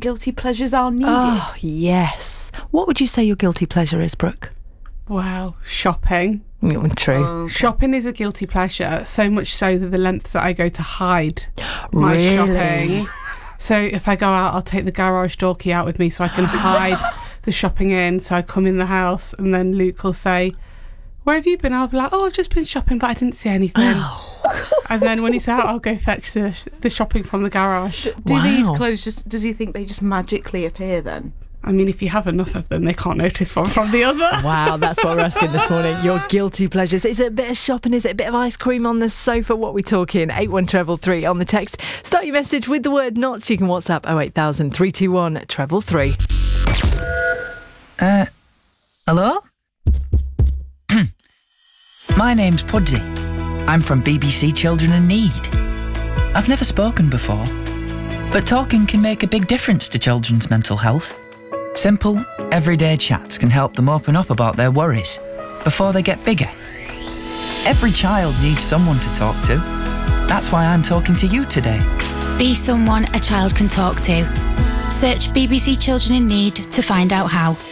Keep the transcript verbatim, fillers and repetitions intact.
guilty pleasures are needed. Oh, yes. What would you say your guilty pleasure is, Brooke? Wow, shopping. Mm, True. Oh, okay. Shopping is a guilty pleasure, so much so that the lengths that I go to hide my Really? shopping. So if I go out, I'll take the garage door key out with me so I can hide the shopping in. So I come in the house and then Luke will say, where have you been? I'll be like, oh, I've just been shopping, but I didn't see anything. And then when he's out, I'll go fetch the the shopping from the garage. Do Wow. these clothes just, does he think they just magically appear then? I mean, if you have enough of them, they can't notice one from the other. Wow, that's what we're asking this morning. Your guilty pleasures. Is it a bit of shopping? Is it a bit of ice cream on the sofa? What are we talking? eight one treble three on the text. Start your message with the word not. So you can WhatsApp oh eight thousand three two one treble three. Uh, hello? My name's Pudsey. I'm from B B C Children in Need. I've never spoken before, but talking can make a big difference to children's mental health. Simple, everyday chats can help them open up about their worries before they get bigger. Every child needs someone to talk to. That's why I'm talking to you today. Be someone a child can talk to. Search B B C Children in Need to find out how.